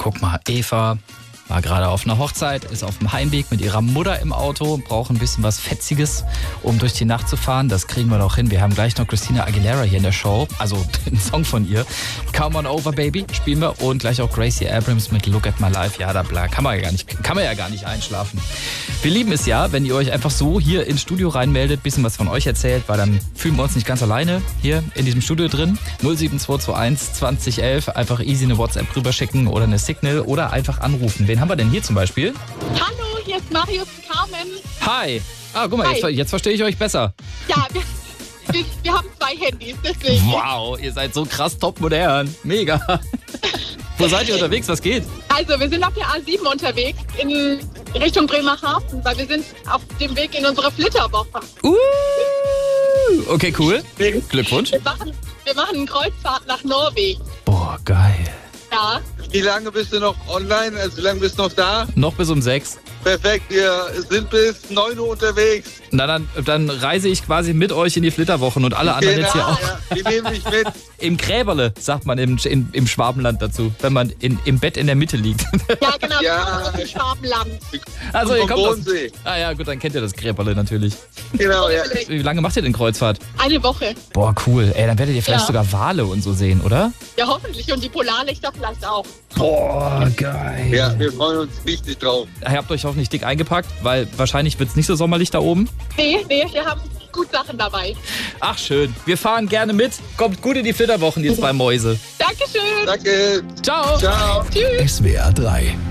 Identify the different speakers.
Speaker 1: guck mal, Eva war gerade auf einer Hochzeit, ist auf dem Heimweg mit ihrer Mutter im Auto und braucht ein bisschen was Fetziges, um durch die Nacht zu fahren. Das kriegen wir doch hin. Wir haben gleich noch Christina Aguilera hier in der Show, also einen Song von ihr. Come on over, baby, spielen wir. Und gleich auch Gracie Abrams mit Look at my life. Ja, da kann man ja gar nicht einschlafen. Wir lieben es ja, wenn ihr euch einfach so hier ins Studio reinmeldet, bisschen was von euch erzählt, weil dann fühlen wir uns nicht ganz alleine hier in diesem Studio drin. 07221 2011, einfach easy eine WhatsApp rüberschicken oder eine Signal oder einfach anrufen. Wen haben wir denn hier zum Beispiel?
Speaker 2: Hallo, hier ist Marius und Carmen.
Speaker 1: Hi. Ah, guck mal, jetzt verstehe ich euch besser.
Speaker 2: Ja, wir haben 2 Handys, deswegen.
Speaker 1: Wow, ihr seid so krass topmodern. Mega. Wo seid ihr unterwegs? Was geht?
Speaker 2: Also, wir sind auf der A7 unterwegs in Richtung Bremerhaven, weil wir sind auf dem Weg in unsere Flitterwoche.
Speaker 1: Okay, cool. Glückwunsch.
Speaker 2: Wir machen eine Kreuzfahrt nach Norwegen.
Speaker 1: Boah, geil.
Speaker 2: Ja.
Speaker 3: Wie lange bist du noch online? Also wie lange bist du noch da?
Speaker 1: Noch bis um 6.
Speaker 3: Perfekt, wir sind bis 9 Uhr unterwegs.
Speaker 1: Na, dann reise ich quasi mit euch in die Flitterwochen und alle anderen jetzt hier auch.
Speaker 3: Ja, wir nehmen dich mit.
Speaker 1: Im Gräberle, sagt man im Schwabenland dazu, wenn man im Bett in der Mitte liegt.
Speaker 2: Ja, genau,
Speaker 3: Ja.
Speaker 2: aus dem Schwabenland.
Speaker 1: Also ihr
Speaker 3: Vom
Speaker 1: kommt aus...
Speaker 3: Bodensee.
Speaker 1: Ah ja, gut, dann kennt ihr das Gräberle natürlich.
Speaker 3: Genau, ja.
Speaker 1: Wie lange macht ihr denn Kreuzfahrt?
Speaker 2: Eine Woche.
Speaker 1: Boah, cool. Ey, dann werdet ihr vielleicht
Speaker 2: Ja.
Speaker 1: sogar Wale und so sehen, oder?
Speaker 2: Ja, hoffentlich. Und die Polarlichter vielleicht auch.
Speaker 1: Boah, geil.
Speaker 3: Ja, wir freuen uns richtig drauf.
Speaker 1: Ihr habt euch hoffentlich dick eingepackt, weil wahrscheinlich wird es nicht so sommerlich da oben.
Speaker 2: Nee, wir haben gut Sachen dabei.
Speaker 1: Ach schön, wir fahren gerne mit. Kommt gut in die Flitterwochen, ihr 2 Mäuse.
Speaker 2: Dankeschön.
Speaker 3: Danke.
Speaker 1: Ciao.
Speaker 3: Ciao.
Speaker 2: Tschüss.
Speaker 4: SWR 3